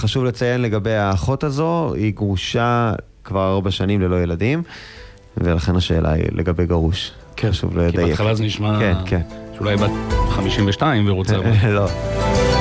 חשוב לציין לגבי האחות הזו, היא גרושה כבר 4 שנים ללא ילדים, ולכן השאלה היא לגבי גרוש. כן, חשוב כי לדייק. בהתחלה זה נשמע כן. שאולי בת 52 ורוצה... לא.